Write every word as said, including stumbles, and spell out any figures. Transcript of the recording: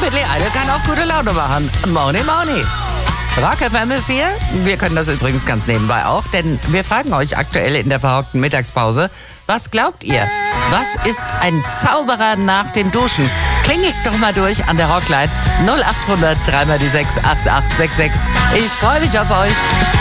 Viertel eine kann auch gute Laune machen. Morning, morning. Rock F M ist hier. Wir können das übrigens ganz nebenbei auch, denn wir fragen euch aktuell in der verhockten Mittagspause, was glaubt ihr? Was ist ein Zauberer nach dem Duschen? Klingelt doch mal durch an der Rockline null acht hundert drei mal die sechs acht acht sechs sechs. Ich freue mich auf euch.